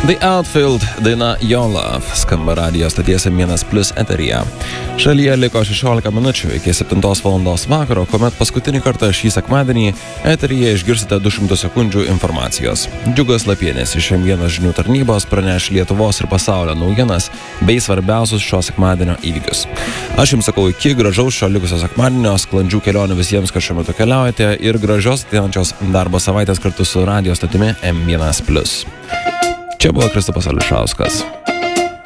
The Outfield daina Your Love skamba radijo stoties M1+ eteryje. Šalyje liko 16 minučių iki 7 valandos vakaro, kuomet paskutinį kartą šį sekmadienį eteryje išgirsite 200 sekundžių informacijos. Džiugas Lapienis iš M1 žinių tarnybos praneš Lietuvos ir pasaulio naujienas bei svarbiausius šio sekmadienio įvykius. Aš jums sakau iki gražaus šio likusio sekmadienio, sklandžių kelionių visiems, kad šiuo metu keliaujate, ir gražios ateinančios darbo savaitės kartu su radijo stotimi M1+. Čia buvo Kristupas Ališauskas.